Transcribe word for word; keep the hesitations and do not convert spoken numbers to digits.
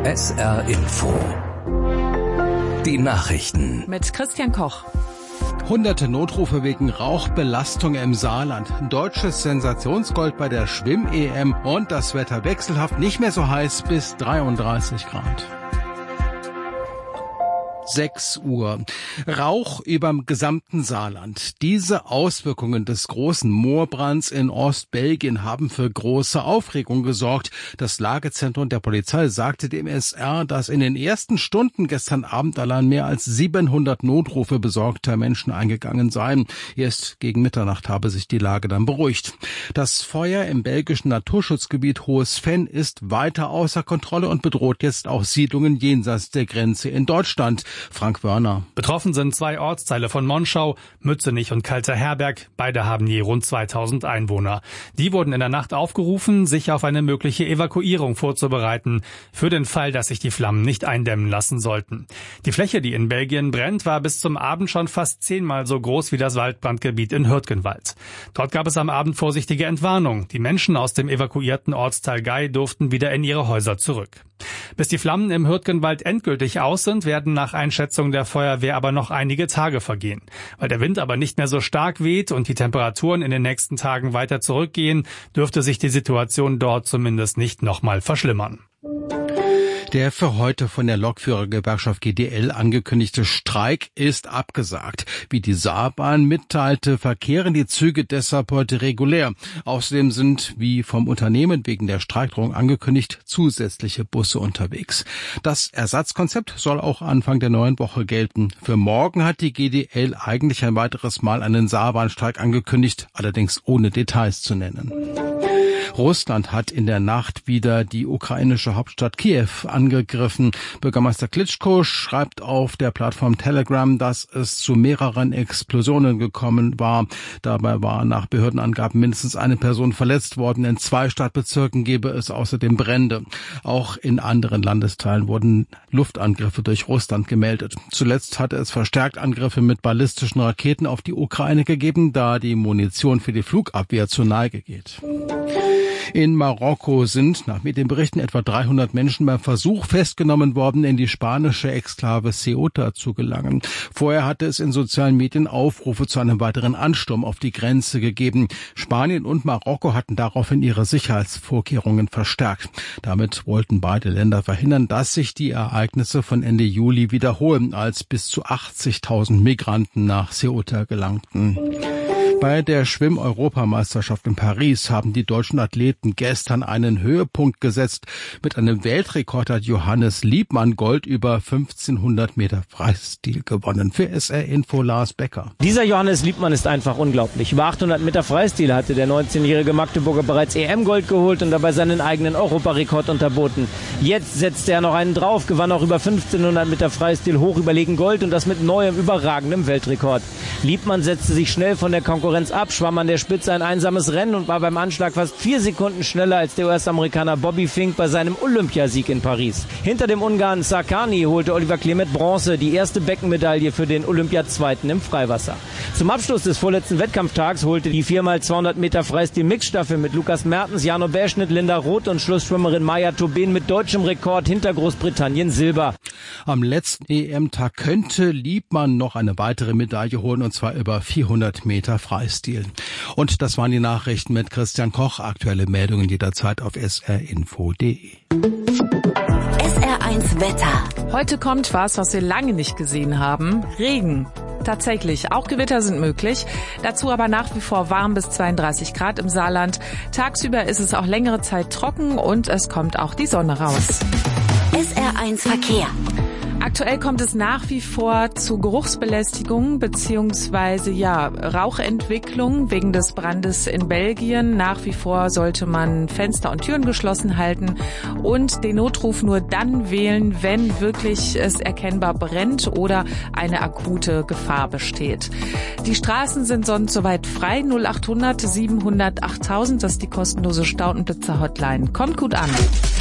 S R Info. Die Nachrichten. Mit Christian Koch. Hunderte Notrufe wegen Rauchbelastung im Saarland. Deutsches Sensationsgold bei der Schwimm-E M und das Wetter wechselhaft, nicht mehr so heiß bis dreiunddreißig Grad. sechs Uhr. Rauch überm gesamten Saarland. Diese Auswirkungen des großen Moorbrands in Ostbelgien haben für große Aufregung gesorgt. Das Lagezentrum der Polizei sagte dem S R, dass in den ersten Stunden gestern Abend allein mehr als siebenhundert Notrufe besorgter Menschen eingegangen seien. Erst gegen Mitternacht habe sich die Lage dann beruhigt. Das Feuer im belgischen Naturschutzgebiet Hohes Venn ist weiter außer Kontrolle und bedroht jetzt auch Siedlungen jenseits der Grenze in Deutschland. Frank Wörner. Betroffen sind zwei Ortsteile von Monschau, Mützenich und Kalter-Herberg. Beide haben je rund zweitausend Einwohner. Die wurden in der Nacht aufgerufen, sich auf eine mögliche Evakuierung vorzubereiten, für den Fall, dass sich die Flammen nicht eindämmen lassen sollten. Die Fläche, die in Belgien brennt, war bis zum Abend schon fast zehnmal so groß wie das Waldbrandgebiet in Hürtgenwald. Dort gab es am Abend vorsichtige Entwarnung. Die Menschen aus dem evakuierten Ortsteil Gei durften wieder in ihre Häuser zurück. Bis die Flammen im Hürtgenwald endgültig aus sind, werden nach Einschätzung der Feuerwehr aber noch einige Tage vergehen. Weil der Wind aber nicht mehr so stark weht und die Temperaturen in den nächsten Tagen weiter zurückgehen, dürfte sich die Situation dort zumindest nicht nochmal verschlimmern. Der für heute von der Lokführergewerkschaft G D L angekündigte Streik ist abgesagt. Wie die Saarbahn mitteilte, verkehren die Züge deshalb heute regulär. Außerdem sind, wie vom Unternehmen wegen der Streikdrohung angekündigt, zusätzliche Busse unterwegs. Das Ersatzkonzept soll auch Anfang der neuen Woche gelten. Für morgen hat die G D L eigentlich ein weiteres Mal einen Saarbahnstreik angekündigt, allerdings ohne Details zu nennen. Russland hat in der Nacht wieder die ukrainische Hauptstadt Kiew angegriffen. Bürgermeister Klitschko schreibt auf der Plattform Telegram, dass es zu mehreren Explosionen gekommen war. Dabei war nach Behördenangaben mindestens eine Person verletzt worden. In zwei Stadtbezirken gebe es außerdem Brände. Auch in anderen Landesteilen wurden Luftangriffe durch Russland gemeldet. Zuletzt hatte es verstärkt Angriffe mit ballistischen Raketen auf die Ukraine gegeben, da die Munition für die Flugabwehr zur Neige geht. In Marokko sind nach Medienberichten etwa dreihundert Menschen beim Versuch festgenommen worden, in die spanische Exklave Ceuta zu gelangen. Vorher hatte es in sozialen Medien Aufrufe zu einem weiteren Ansturm auf die Grenze gegeben. Spanien und Marokko hatten daraufhin ihre Sicherheitsvorkehrungen verstärkt. Damit wollten beide Länder verhindern, dass sich die Ereignisse von Ende Juli wiederholen, als bis zu achtzigtausend Migranten nach Ceuta gelangten. Bei der Schwimm-Europameisterschaft in Paris haben die deutschen Athleten gestern einen Höhepunkt gesetzt. Mit einem Weltrekord hat Johannes Liebmann Gold über fünfzehnhundert Meter Freistil gewonnen. Für S R Info Lars Becker. Dieser Johannes Liebmann ist einfach unglaublich. Über achthundert Meter Freistil hatte der neunzehnjährige Magdeburger bereits E M-Gold geholt und dabei seinen eigenen Europarekord unterboten. Jetzt setzte er noch einen drauf, gewann auch über fünfzehnhundert Meter Freistil hoch überlegen Gold und das mit neuem, überragendem Weltrekord. Liebmann setzte sich schnell von der Konkurrenz ab, schwamm an der Spitze ein einsames Rennen und war beim Anschlag fast vier Sekunden schneller als der U S-Amerikaner Bobby Fink bei seinem Olympiasieg in Paris. Hinter dem Ungarn Sarkany holte Oliver Klemet Bronze, die erste Beckenmedaille für den Olympiazweiten im Freiwasser. Zum Abschluss des vorletzten Wettkampftags holte die vier mal zweihundert Meter Freistil-Mixstaffel mit Lukas Mertens, Jano Bärschnitt, Linda Roth und Schlussschwimmerin Maja Tobin mit deutschem Rekord hinter Großbritannien Silber. Am letzten E M-Tag könnte Liebmann noch eine weitere Medaille holen, und zwar über vierhundert Meter Freistil. Und das waren die Nachrichten mit Christian Koch. Aktuelle Meldungen jederzeit auf s r info punkt d e. S R eins Wetter. Heute kommt was, was wir lange nicht gesehen haben. Regen. Tatsächlich, auch Gewitter sind möglich. Dazu aber nach wie vor warm bis zweiunddreißig Grad im Saarland. Tagsüber ist es auch längere Zeit trocken und es kommt auch die Sonne raus. S R eins Verkehr. Aktuell kommt es nach wie vor zu Geruchsbelästigung beziehungsweise ja Rauchentwicklung wegen des Brandes in Belgien. Nach wie vor sollte man Fenster und Türen geschlossen halten und den Notruf nur dann wählen, wenn wirklich es erkennbar brennt oder eine akute Gefahr besteht. Die Straßen sind sonst soweit frei. null achthundert siebenhundert achttausend, das ist die kostenlose Stautenblitzer Hotline. Kommt gut an.